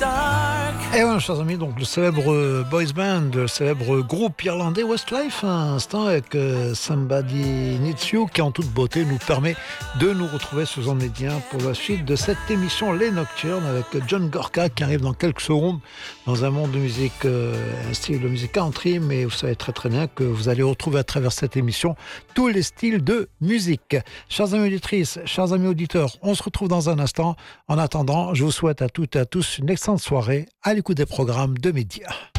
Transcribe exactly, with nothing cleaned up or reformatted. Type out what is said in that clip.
Et voilà, chers amis, donc le célèbre boys band, le célèbre groupe irlandais Westlife, à l'instant avec euh, Somebody Needs You, qui en toute beauté nous permet de nous retrouver sur Zone Média pour la suite de cette émission Les Nocturnes avec John Gorka qui arrive dans quelques secondes dans un monde de musique, euh, un style de musique country, mais vous savez très très bien que vous allez retrouver à travers cette émission tous les styles de musique. Chers amis auditrices, chers amis auditeurs, on se retrouve dans un instant. En attendant, je vous souhaite à toutes et à tous une excellente soirée à l'écoute des programmes de Média.